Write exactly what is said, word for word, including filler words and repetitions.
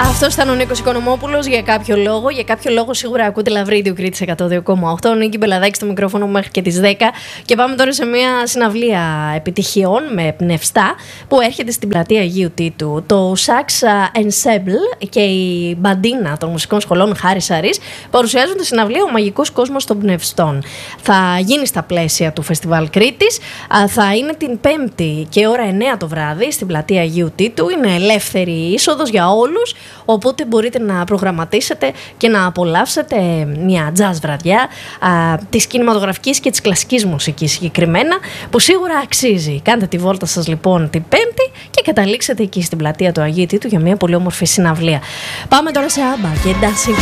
Αυτός ήταν ο Νίκος Οικονομόπουλος για κάποιο λόγο. Για κάποιο λόγο σίγουρα ακούτε Λαβρίδιο Κρήτης εκατό δύο κόμμα οκτώ. Νίκη Μπελαδάκη στο μικρόφωνο μέχρι και τις δέκα. Και πάμε τώρα σε μια συναυλία επιτυχιών με πνευστά που έρχεται στην πλατεία Αγίου Τίτου. Το Sax Ensemble και η Μπαντίνα των μουσικών σχολών Χάρης Σαρής παρουσιάζουν τη συναυλία Ο Μαγικός Κόσμος των Πνευστών. Θα γίνει στα πλαίσια του Φεστιβάλ Κρήτης. Θα είναι την Πέμπτη και ώρα εννέα το βράδυ στην πλατεία Αγίου Τίτου. Είναι ελεύθερη είσοδος για όλους. Οπότε μπορείτε να προγραμματίσετε και να απολαύσετε μια jazz βραδιά α, της κινηματογραφικής και της κλασικής μουσικής συγκεκριμένα, που σίγουρα αξίζει. Κάντε τη βόλτα σας λοιπόν την Πέμπτη και καταλήξετε εκεί στην πλατεία του Αγίου Τίτου για μια πολύ όμορφη συναυλία. Πάμε τώρα σε Άμπα και Dancing